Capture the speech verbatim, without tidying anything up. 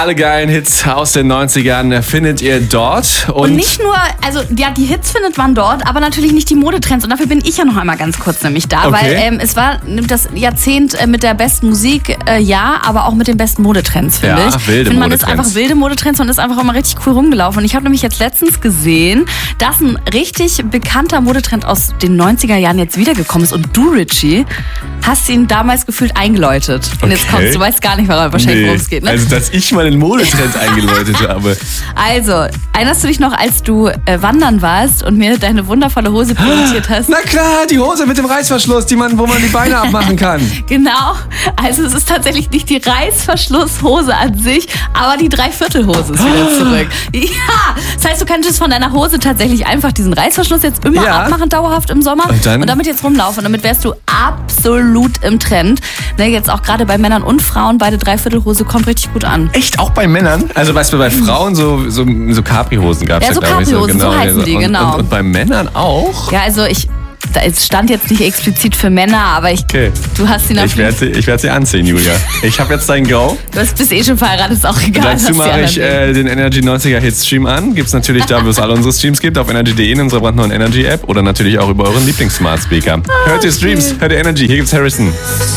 Alle geilen Hits aus den neunzigern findet ihr dort. Und, Und nicht nur, also ja, die Hits findet man dort, aber natürlich nicht die Modetrends. Und dafür bin ich ja noch einmal ganz kurz nämlich da, Okay. weil ähm, es war das Jahrzehnt äh, mit der besten Musik, äh, ja, aber auch mit den besten Modetrends, finde Ja, ich. wilde Ich finde, man ist Modetrends. einfach wilde Modetrends und ist einfach immer richtig cool rumgelaufen. Und ich habe nämlich jetzt letztens gesehen, dass ein richtig bekannter Modetrend aus den neunziger Jahren jetzt wiedergekommen ist. Und du, Richie, hast ihn damals gefühlt eingeläutet. Und jetzt Okay. kommst du, weißt gar nicht, wahrscheinlich, nee, worum es geht. Ne? Also, dass ich mal den Modetrend eingeläutet habe. Also, erinnerst du dich noch, als du äh, wandern warst und mir deine wundervolle Hose präsentiert hast? Na klar, die Hose mit dem Reißverschluss, die man, wo man die Beine abmachen kann. Genau. Also es ist tatsächlich nicht die Reißverschlusshose an sich, aber die Dreiviertelhose ist wieder zurück. Ja, das heißt, du könntest von deiner Hose tatsächlich einfach diesen Reißverschluss jetzt immer Ja. abmachen, dauerhaft im Sommer. Und dann? und damit jetzt rumlaufen. Und damit wärst du absolut im Trend. Ne, jetzt auch gerade bei Männern und Frauen, beide Dreiviertelhose kommt richtig gut an. Echt, auch bei Männern? Also weißt du, bei Frauen so, so, so Capri-Hosen gab es Ja, so glaub ich, Capri-Hosen, so heißen die, und, genau. Und, und bei Männern auch? Ja, also ich, da- es stand jetzt nicht explizit für Männer, aber ich, Okay. du hast ihn auf Ich jeden werde sie, ich werd sie anziehen, Julia. Ich habe jetzt dein Go. Du bist eh schon verheiratet, ist auch egal. Dazu was die mache anderen ich denken. äh, den Energy neunziger Hits Stream an. Gibt's natürlich da, wo es alle unsere Streams gibt, auf energy punkt de in unserer brandneuen Energy App oder natürlich auch über euren Lieblings-Smart Speaker. Hört ihr Streams, hört ihr Energy. Hier gibt's Harrison.